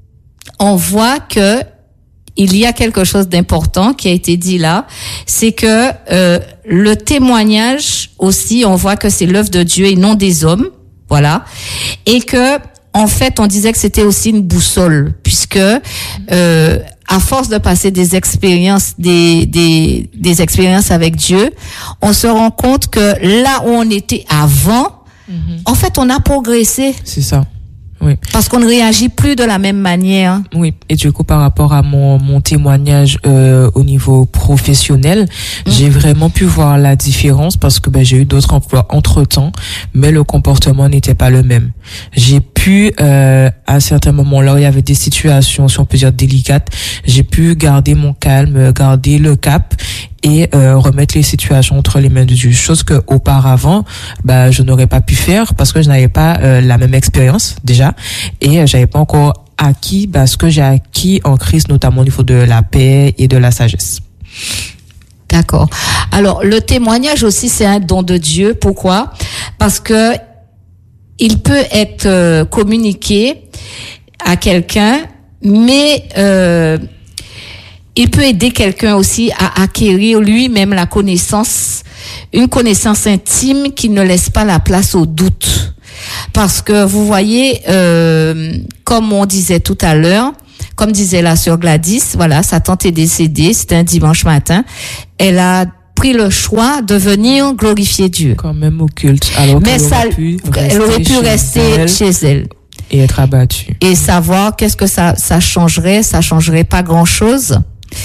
on voit que il y a quelque chose d'important qui a été dit là, c'est que euh, le témoignage aussi, on voit que c'est l'œuvre de Dieu et non des hommes, voilà, et que en fait, on disait que c'était aussi une boussole, puisque euh, à force de passer des expériences, des des des expériences avec Dieu, on se rend compte que là où on était avant, mm-hmm. en fait, on a progressé. C'est ça. Oui. Parce qu'on ne réagit plus de la même manière. Oui. Et du coup, par rapport à mon, mon témoignage euh, au niveau professionnel, mmh. j'ai vraiment pu voir la différence parce que ben, j'ai eu d'autres emplois entre-temps, mais le comportement n'était pas le même. J'ai pu, euh, à certains moments-là, il y avait des situations, si on peut dire, délicates, j'ai pu garder mon calme, garder le cap et euh, remettre les situations entre les mains de Dieu. Chose que auparavant, bah, je n'aurais pas pu faire parce que je n'avais pas euh, la même expérience déjà et euh, j'avais pas encore acquis bah, ce que j'ai acquis en Christ, notamment au niveau de la paix et de la sagesse. D'accord. Alors, le témoignage aussi, c'est un don de Dieu. Pourquoi? Parce que il peut être euh, communiqué à quelqu'un, mais euh, il peut aider quelqu'un aussi à acquérir lui-même la connaissance, une connaissance intime qui ne laisse pas la place au doute. Parce que vous voyez, euh, comme on disait tout à l'heure, comme disait la sœur Gladys, voilà, sa tante est décédée, c'était un dimanche matin, elle a pris le choix de venir glorifier Dieu. Quand même au culte. Alors mais ça, aurait pu elle aurait pu rester elle chez elle. Et être abattue. Et savoir qu'est-ce que ça, ça changerait, ça changerait pas grand-chose.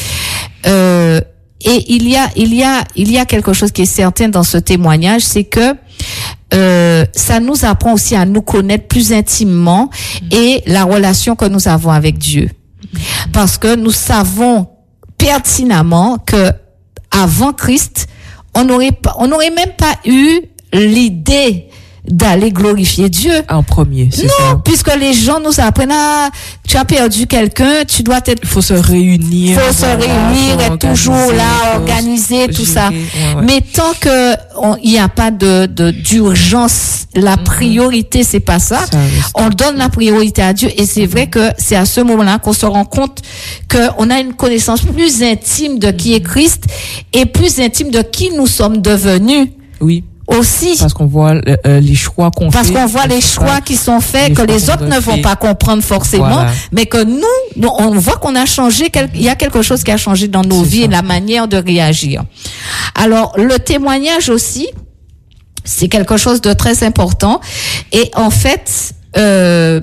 Euh, et il y a, il y a, il y a quelque chose qui est certain dans ce témoignage, c'est que euh, ça nous apprend aussi à nous connaître plus intimement et la relation que nous avons avec Dieu. Parce que nous savons pertinemment que avant Christ, on n'aurait pas, on n'aurait même pas eu l'idée d'aller glorifier Dieu. En premier, c'est non, ça. puisque les gens nous apprennent à, tu as perdu quelqu'un, tu dois être, il faut se réunir. faut se réunir, être toujours là, organiser, tout ça. Ouais, ouais. Mais tant que il n'y a pas de, de, d'urgence, la mm-hmm. priorité, c'est pas ça. ça on donne la priorité à Dieu et c'est mm-hmm. vrai que c'est à ce moment-là qu'on se rend compte qu'on a une connaissance plus intime de qui est Christ et plus intime de qui nous sommes devenus. Oui. Aussi. Parce qu'on voit euh, les choix qu'on Parce fait. qu'on voit les choix pas, qui sont faits, les que les autres ne vont fait. pas comprendre forcément, voilà. mais que nous, nous, on voit qu'on a changé, quel, il y a quelque chose qui a changé dans nos c'est vies ça. Et la manière de réagir. Alors, le témoignage aussi, c'est quelque chose de très important. Et en fait, euh,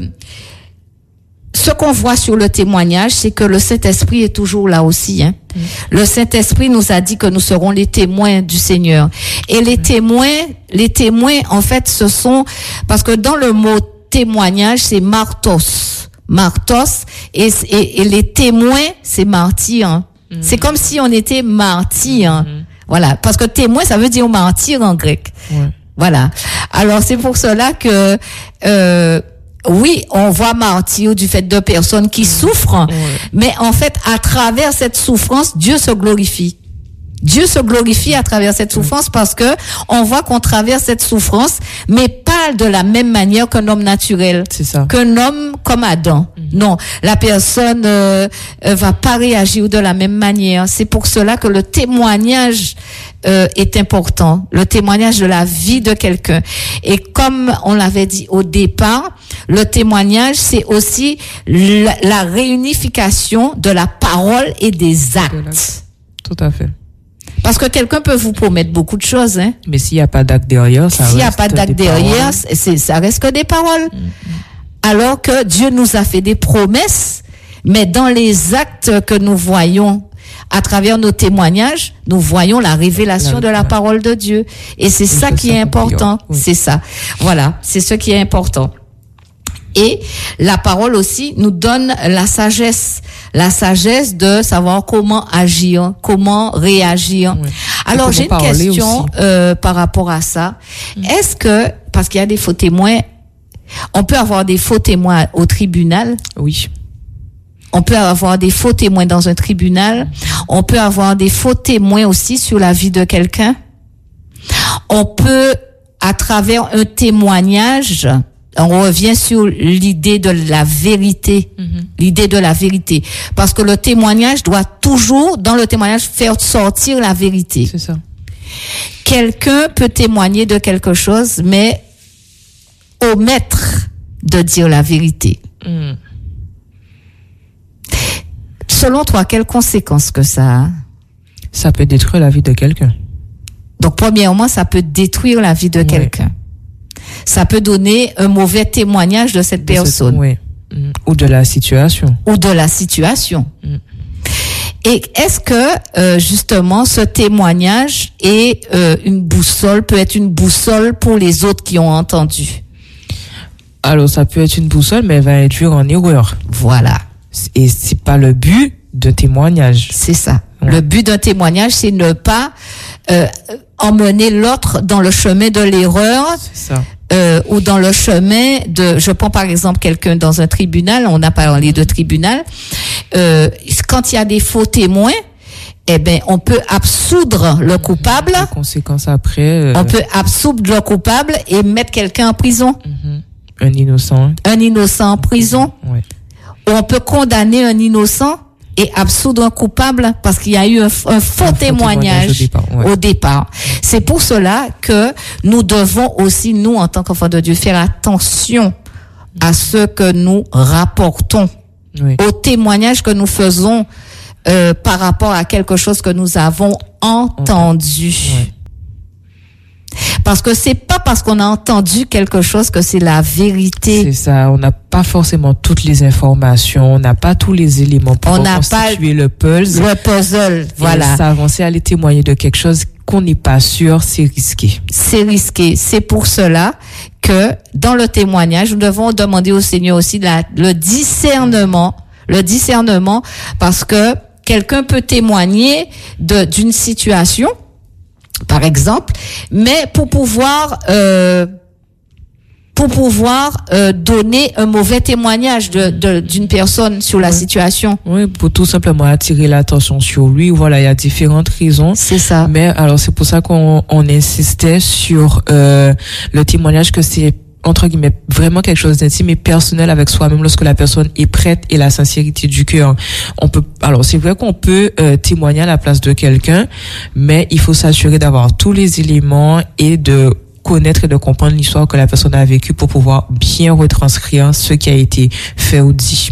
ce qu'on voit sur le témoignage, c'est que le Saint-Esprit est toujours là aussi. Hein. Mmh. Le Saint-Esprit nous a dit que nous serons les témoins du Seigneur. Et les mmh. témoins, les témoins, en fait, ce sont... Parce que dans le mot témoignage, c'est martos. Martos. Et, et, et les témoins, c'est martyrs. Hein. Mmh. C'est comme si on était martyrs. Mmh. Voilà. Parce que témoin, ça veut dire martyr en grec. Ouais. Voilà. Alors, c'est pour cela que... Euh, oui, on voit martyr du fait de personnes qui souffrent, ouais. mais en fait, à travers cette souffrance, Dieu se glorifie. Dieu se glorifie à travers cette souffrance parce que on voit qu'on traverse cette souffrance, mais pas de la même manière qu'un homme naturel, c'est ça. Qu'un homme comme Adam. Mm-hmm. Non, la personne euh, va pas réagir de la même manière. C'est pour cela que le témoignage euh, est important, le témoignage de la vie de quelqu'un. Et comme on l'avait dit au départ, le témoignage, c'est aussi la, la réunification de la parole et des actes. Tout à fait. Parce que quelqu'un peut vous promettre beaucoup de choses, hein. Mais s'il n'y a pas d'acte derrière, ça s'il n'y a reste pas d'acte derrière, c'est, ça reste que des paroles. Mm-hmm. Alors que Dieu nous a fait des promesses, mais dans les actes que nous voyons à travers nos témoignages, nous voyons la révélation la, de la parole de Dieu. Et c'est ça qui est important. Oui. C'est ça. Voilà. C'est ce qui est important. Et la parole aussi nous donne la sagesse, la sagesse de savoir comment agir, comment réagir. Oui. Alors j'ai une question euh, par rapport à ça. Mmh. Est-ce que, parce qu'il y a des faux témoins, on peut avoir des faux témoins au tribunal? Oui. On peut avoir des faux témoins dans un tribunal. On peut avoir des faux témoins aussi sur la vie de quelqu'un. On peut, à travers un témoignage, on revient sur l'idée de la vérité, mm-hmm. l'idée de la vérité. Parce que le témoignage doit toujours, dans le témoignage, faire sortir la vérité. C'est ça. Quelqu'un peut témoigner de quelque chose, mais omettre de dire la vérité. Mm. Selon toi, quelles conséquences que ça a? Ça peut détruire la vie de quelqu'un. Donc, premièrement, ça peut détruire la vie de ouais. quelqu'un. Ça peut donner un mauvais témoignage de cette de personne. Cette, oui. Mmh. Ou de la situation. Ou de la situation. Mmh. Et est-ce que, euh, justement, ce témoignage est euh, une boussole, peut être une boussole pour les autres qui ont entendu? Alors, ça peut être une boussole, mais elle va induire en erreur. Voilà. Et c'est pas le but de témoignage. C'est ça. Ouais. Le but d'un témoignage, c'est ne pas euh, emmener l'autre dans le chemin de l'erreur. C'est ça. Euh, ou dans le chemin de, je prends par exemple quelqu'un dans un tribunal, on a parlé de tribunal, euh, quand il y a des faux témoins, eh ben, on peut absoudre le coupable. Les conséquences après. Euh... On peut absoudre le coupable et mettre quelqu'un en prison. Mm-hmm. Un innocent. Un innocent en prison. Ouais. Ou on peut condamner un innocent et absoudre un coupable parce qu'il y a eu un, un faux, un faux témoignage, témoignage au départ. Ouais. Au départ. C'est pour cela que nous devons aussi, nous, en tant qu'enfants de Dieu, faire attention à ce que nous rapportons, oui. Au témoignage que nous faisons euh, par rapport à quelque chose que nous avons entendu. Oui. Parce que c'est pas parce qu'on a entendu quelque chose que c'est la vérité. C'est ça, on n'a pas forcément toutes les informations, on n'a pas tous les éléments pour on constituer le puzzle. Le puzzle, voilà. S'avancer, aller témoigner de quelque chose qu'on n'est pas sûr, c'est risqué. C'est risqué. C'est pour cela que dans le témoignage, nous devons demander au Seigneur aussi la, le discernement, le discernement, parce que quelqu'un peut témoigner de, d'une situation, par exemple, mais pour pouvoir euh, pour pouvoir euh, donner un mauvais témoignage de, de d'une personne sur la oui. situation. Oui, pour tout simplement attirer l'attention sur lui. Voilà, il y a différentes raisons. C'est ça. Mais alors c'est pour ça qu'on on insistait sur euh, le témoignage, que c'est entre guillemets vraiment quelque chose d'intime et personnel avec soi-même lorsque la personne est prête et la sincérité du cœur. On peut, alors c'est vrai qu'on peut euh, témoigner à la place de quelqu'un, mais il faut s'assurer d'avoir tous les éléments et de connaître et de comprendre l'histoire que la personne a vécue pour pouvoir bien retranscrire ce qui a été fait ou dit.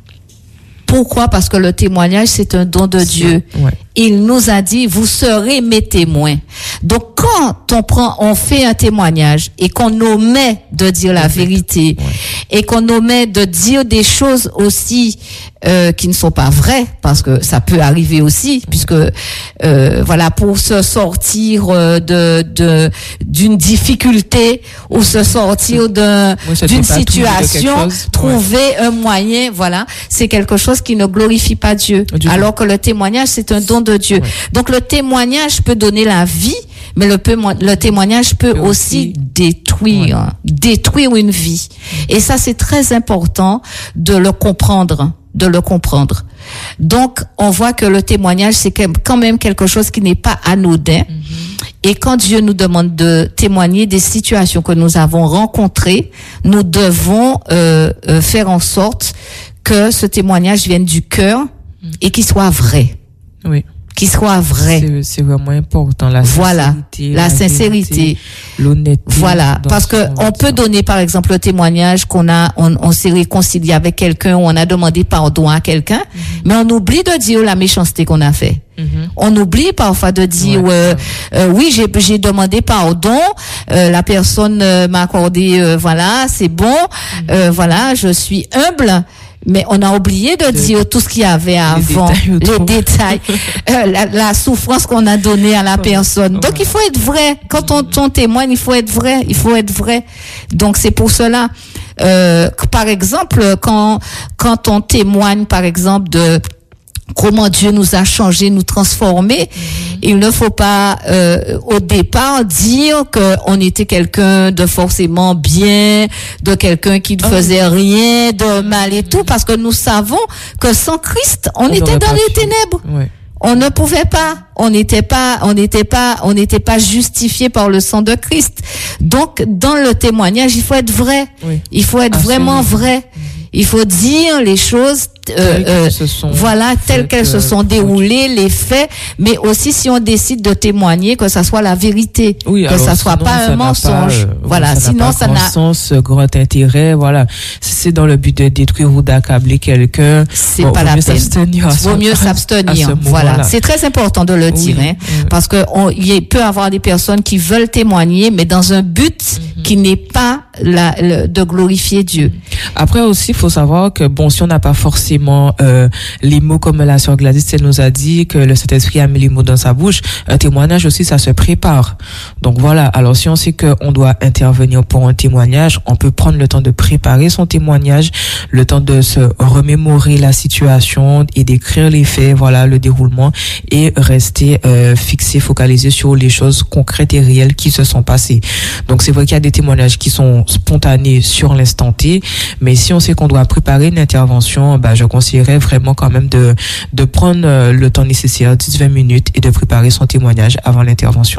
Pourquoi? Parce que le témoignage, c'est un don de Dieu. Ouais. Il nous a dit, vous serez mes témoins. Donc, quand on prend, on fait un témoignage et qu'on omet de dire la vérité, ouais. Et qu'on omet de dire des choses aussi euh, qui ne sont pas vraies, parce que ça peut arriver aussi, ouais. Puisque euh, voilà, pour se sortir de de d'une difficulté ou se sortir d'un ouais, d'une situation, chose, trouver ouais. Un moyen, voilà, c'est quelque chose qui ne glorifie pas Dieu. Du alors coup. Que le témoignage, c'est un don de Dieu. Ouais. Donc le témoignage peut donner la vie, mais le, peu, le témoignage peut, peut aussi, aussi détruire, ouais. détruire une vie. Et ça, c'est très important de le comprendre, de le comprendre. Donc, on voit que le témoignage, c'est quand même quelque chose qui n'est pas anodin. Mm-hmm. Et quand Dieu nous demande de témoigner des situations que nous avons rencontrées, nous devons euh, euh, faire en sorte que ce témoignage vienne du cœur mm. et qu'il soit vrai. Oui. Qu'il soit vrai. C'est, c'est vraiment important, la voilà, sincérité. La, la sincérité. Vérité, l'honnêteté. Voilà. Parce que on peut donner, par exemple, le témoignage qu'on a, on, on s'est réconcilié avec quelqu'un, ou on a demandé pardon à quelqu'un, mm-hmm. mais on oublie de dire la méchanceté qu'on a fait. Mm-hmm. On oublie parfois de dire, ouais, euh, euh, oui, j'ai, j'ai demandé pardon, euh, la personne euh, m'a accordé, euh, voilà, c'est bon, mm-hmm. euh, voilà, je suis humble. Mais on a oublié de, de dire tout ce qu'il y avait avant, les détails, les détails euh, la, la souffrance qu'on a donnée à la personne. Donc il faut être vrai. Quand on, on témoigne, il faut être vrai. Il faut être vrai. Donc c'est pour cela, euh, que, par exemple, quand quand on témoigne, par exemple, de comment Dieu nous a changés, nous transformés. Mm-hmm. Il ne faut pas euh, au départ dire que on était quelqu'un de forcément bien, de quelqu'un qui ne oh. faisait rien de mal et mm-hmm. tout, parce que nous savons que sans Christ, on, on était dans les ténèbres. Ouais. On ne pouvait pas, on n'était pas, on n'était pas, on n'était pas justifié par le sang de Christ. Donc, dans le témoignage, il faut être vrai. Oui. Il faut être Absolument. Vraiment vrai. Mm-hmm. Il faut dire les choses euh, euh, voilà telles qu'elles se sont déroulées, les faits, mais aussi si on décide de témoigner, que ça soit la vérité, oui, que ça soit pas ça un mensonge. Pas, voilà, ça sinon n'a pas ça grand n'a sens, grand intérêt. Voilà, si c'est dans le but de détruire ou d'accabler quelqu'un, c'est bon, pas la peine. Il vaut mieux s'abstenir. Voilà, c'est très important de le dire, oui, hein, oui. Parce que on, il peut y avoir des personnes qui veulent témoigner, mais dans un but mm-hmm. qui n'est pas la, le, de glorifier Dieu. Après aussi, il faut savoir que bon, si on n'a pas forcément euh, les mots comme la sœur Gladys, elle nous a dit que le Saint-Esprit a mis les mots dans sa bouche, un témoignage aussi, ça se prépare. Donc voilà, alors si on sait qu'on doit intervenir pour un témoignage, on peut prendre le temps de préparer son témoignage, le temps de se remémorer la situation et d'écrire les faits, voilà, le déroulement, et rester euh, fixé, focalisé sur les choses concrètes et réelles qui se sont passées. Donc c'est vrai qu'il y a des témoignages qui sont spontanés sur l'instant T, mais si on sait qu'on doit préparer une intervention, bah, je conseillerais vraiment quand même de, de prendre le temps nécessaire, dix à vingt minutes, et de préparer son témoignage avant l'intervention.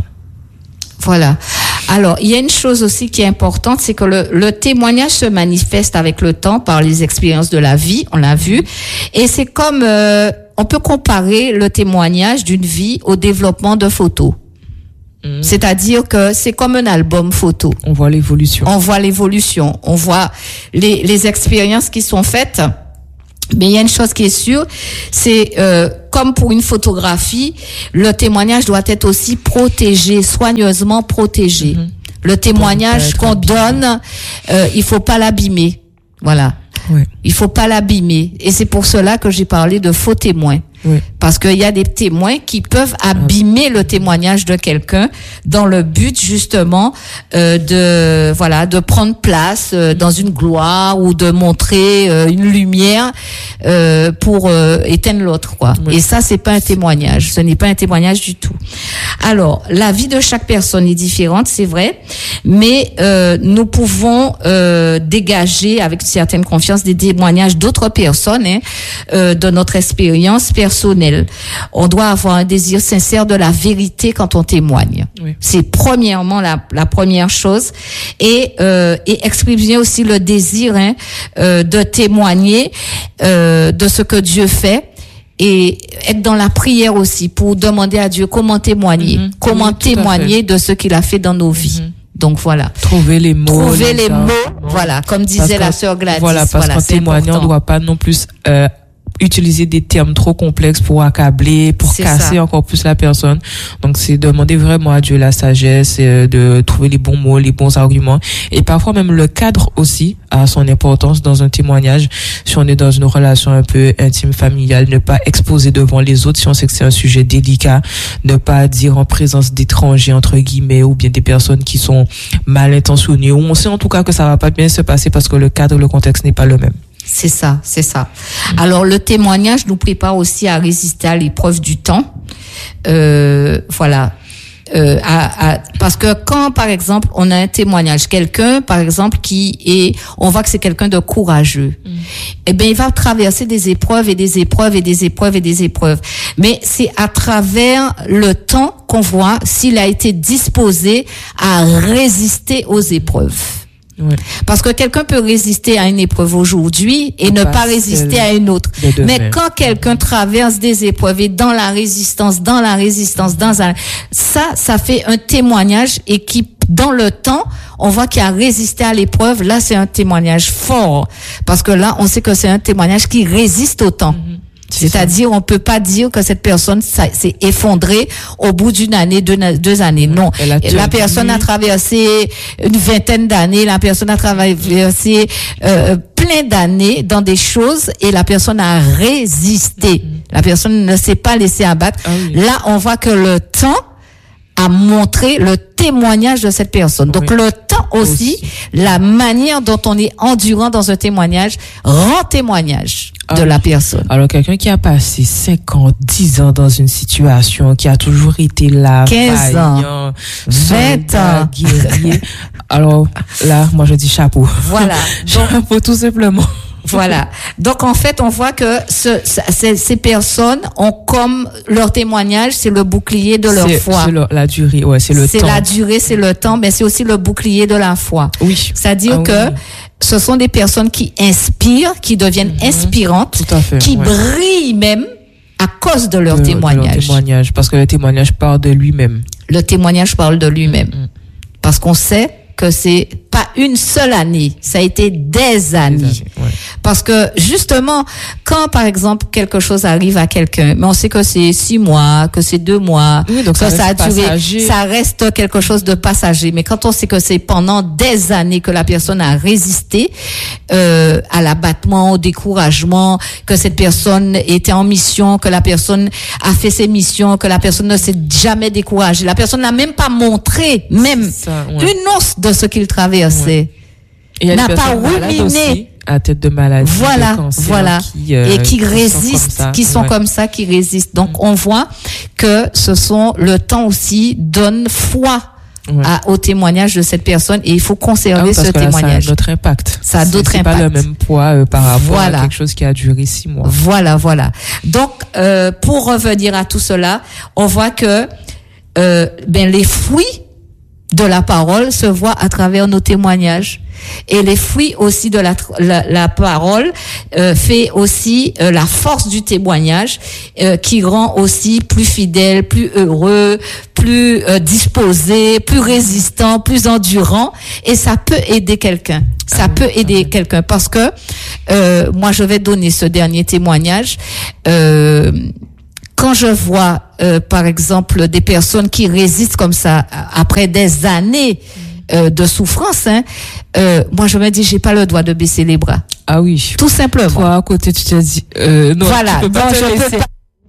Voilà. Alors, il y a une chose aussi qui est importante, c'est que le, le témoignage se manifeste avec le temps par les expériences de la vie, on l'a vu, et c'est comme, euh, on peut comparer le témoignage d'une vie au développement de photos. Mmh. C'est-à-dire que c'est comme un album photo. On voit l'évolution. On voit l'évolution. On voit les, les expériences qui sont faites. Mais il y a une chose qui est sûre, c'est euh, comme pour une photographie, le témoignage doit être aussi protégé, soigneusement protégé. Mmh. Le témoignage qu'on donne, euh, il faut pas l'abîmer. Voilà. Oui. Il faut pas l'abîmer. Et c'est pour cela que j'ai parlé de faux témoins. Oui. Parce qu'il y a des témoins qui peuvent abîmer le témoignage de quelqu'un dans le but justement euh, de voilà de prendre place euh, dans une gloire ou de montrer euh, une lumière euh, pour euh, éteindre l'autre quoi. Oui. Et ça c'est pas un témoignage, ce n'est pas un témoignage du tout. Alors la vie de chaque personne est différente, c'est vrai, mais euh, nous pouvons euh, dégager avec une certaine confiance des témoignages d'autres personnes hein, euh, de notre expérience personnelle. On doit avoir un désir sincère de la vérité quand on témoigne. Oui. C'est premièrement la, la première chose. Et, euh, et exprimer aussi le désir hein, euh, de témoigner euh, de ce que Dieu fait. Et être dans la prière aussi pour demander à Dieu comment témoigner, mm-hmm. comment oui, témoigner de ce qu'il a fait dans nos vies. Mm-hmm. Donc voilà. Trouver les mots. Trouver les mots. mots. Voilà, comme disait la sœur Gladys. Voilà, parce voilà, qu'en témoignant, on ne doit pas non plus euh, utiliser des termes trop complexes pour accabler, pour c'est casser ça. Encore plus la personne. Donc c'est demander vraiment à Dieu la sagesse, euh, de trouver les bons mots, les bons arguments. Et parfois même le cadre aussi a son importance dans un témoignage. Si on est dans une relation un peu intime, familiale, ne pas exposer devant les autres si on sait que c'est un sujet délicat, ne pas dire en présence d'étrangers entre guillemets ou bien des personnes qui sont mal intentionnées, ou on sait en tout cas que ça va pas bien se passer parce que le cadre, le contexte n'est pas le même. C'est ça, c'est ça. Mmh. Alors le témoignage nous prépare aussi à résister à l'épreuve du temps. Euh, voilà. Euh, à, à, parce que quand, par exemple, on a un témoignage, quelqu'un, par exemple, qui est, on voit que c'est quelqu'un de courageux, mmh. eh bien, il va traverser des épreuves et des épreuves et des épreuves et des épreuves. Mais c'est à travers le temps qu'on voit s'il a été disposé à résister aux épreuves. Oui. Parce que quelqu'un peut résister à une épreuve aujourd'hui et ne pas résister à une autre. Mais quand quelqu'un traverse des épreuves et dans la résistance, dans la résistance, dans un, ça, ça fait un témoignage et qui, dans le temps, on voit qu'il a résisté à l'épreuve. Là, c'est un témoignage fort. Parce que là, on sait que c'est un témoignage qui résiste au temps. Mm-hmm. C'est C'est-à-dire, ça. On peut pas dire que cette personne s'est effondrée au bout d'une année, deux, deux années. Non. La personne a traversé une vingtaine d'années, la personne a traversé euh, plein d'années dans des choses et la personne a résisté. Mm-hmm. La personne ne s'est pas laissée abattre. Ah oui. Là, on voit que le temps a montré le témoignage de cette personne. Donc, oui. Le temps aussi, aussi, la manière dont on est endurant dans un témoignage, rend témoignage ah, de la personne. Alors, quelqu'un qui a passé cinq ans, dix ans dans une situation, qui a toujours été là, quinze ans, vingt ans, guerrier. Alors, là, moi, je dis chapeau. Voilà. Donc, chapeau, tout simplement. Voilà. Donc, en fait, on voit que ce, ces, ces personnes ont comme leur témoignage, c'est le bouclier de leur c'est, foi. C'est le, la durée, ouais, c'est le c'est temps. C'est la durée, c'est le temps, mais c'est aussi le bouclier de la foi. Oui. C'est-à-dire ah, que oui. Ce sont des personnes qui inspirent, qui deviennent mm-hmm. inspirantes, tout à fait, qui ouais. brillent même à cause de leur de, témoignage. De leur témoignage, parce que le témoignage parle de lui-même. Le témoignage parle de lui-même. Mm-hmm. Parce qu'on sait que c'est pas pas une seule année, ça a été des années. Des années ouais. Parce que justement, quand par exemple quelque chose arrive à quelqu'un, mais on sait que c'est six mois, que c'est deux mois, oui, donc que ça, ça a duré, passager. ça reste quelque chose de passager. Mais quand on sait que c'est pendant des années que la personne a résisté euh, à l'abattement, au découragement, que cette personne était en mission, que la personne a fait ses missions, que la personne ne s'est jamais découragée, la personne n'a même pas montré même ça, ouais. une once de ce qu'il traversait. Ouais. Et n'a pas ruminé à tête de maladie, voilà, de cancer, voilà, qui, euh, et qui, qui résistent, sont qui sont ouais. comme ça, qui résistent. Donc mm. on voit que ce sont le temps aussi donne foi ouais. à, au témoignage de cette personne et il faut conserver ah oui, parce ce que témoignage. Là, ça a d'autres impacts. Ça a d'autres c'est, impacts. C'est pas le même poids euh, par rapport voilà. à quelque chose qui a duré six mois. Voilà, voilà. Donc euh, pour revenir à tout cela, on voit que euh, ben les fruits de la parole se voient à travers nos témoignages. Et les fruits aussi de la, la, la parole euh, fait aussi euh, la force du témoignage euh, qui rend aussi plus fidèle, plus heureux, plus euh, disposé, plus résistant, plus endurant. Et ça peut aider quelqu'un. Ça ah, peut aider ah, quelqu'un parce que euh, moi je vais donner ce dernier témoignage. Euh, Quand je vois, euh, par exemple, des personnes qui résistent comme ça après des années euh, de souffrance, hein, euh, moi je me dis, j'ai pas le droit de baisser les bras. Ah oui. Tout simplement. Toi à côté, tu te dis, euh, non, voilà. tu peux pas non, te je laisser.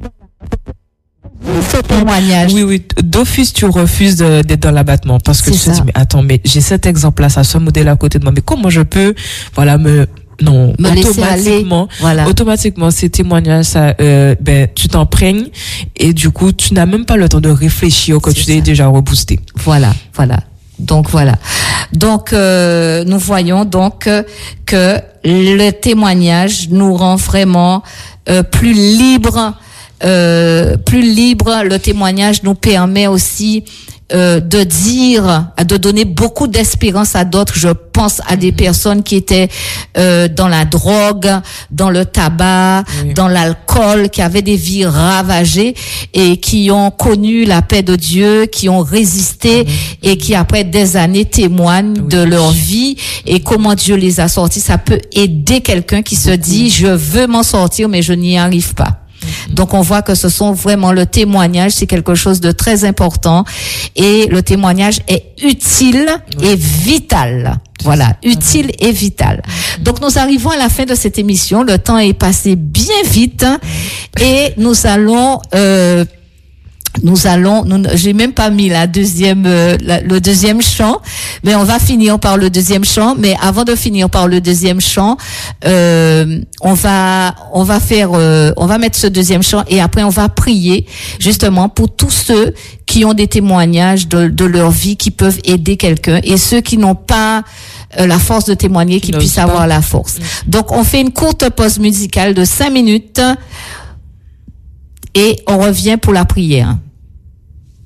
Ce témoignage. Oui, oui. D'office, tu refuses de, d'être dans l'abattement parce que C'est tu te ça. dis, mais attends, mais j'ai cet exemple-là, ça, ce modèle à côté de moi, mais comment je peux, voilà, me non, me automatiquement, voilà. automatiquement, ces témoignages, ça, euh, ben, tu t'imprègnes et du coup, tu n'as même pas le temps de réfléchir que C'est tu t'es déjà reboosté. Voilà, voilà. Donc voilà. Donc euh, nous voyons donc euh, que le témoignage nous rend vraiment euh, plus libres, euh, plus libres. Le témoignage nous permet aussi Euh, de dire, de donner beaucoup d'espérance à d'autres. Je pense à des personnes qui étaient euh, dans la drogue, dans le tabac, oui. dans l'alcool, qui avaient des vies ravagées et qui ont connu la paix de Dieu, qui ont résisté oui. et qui après des années témoignent oui. de leur vie et comment Dieu les a sortis. Ça peut aider quelqu'un qui se dit, je veux m'en sortir mais je n'y arrive pas. Donc on voit que ce sont vraiment le témoignage, c'est quelque chose de très important et le témoignage est utile oui. et vital. Voilà, utile et vital. Donc nous arrivons à la fin de cette émission, le temps est passé bien vite et nous allons euh, Nous allons, nous, j'ai même pas mis la deuxième, euh, la, le deuxième chant, mais on va finir par le deuxième chant. Mais avant de finir par le deuxième chant, euh, on va, on va faire, euh, on va mettre ce deuxième chant et après on va prier justement pour tous ceux qui ont des témoignages de, de leur vie qui peuvent aider quelqu'un et ceux qui n'ont pas euh, la force de témoigner, qui puissent avoir la force. Mmh. Donc on fait une courte pause musicale de cinq minutes. Et on revient pour la prière.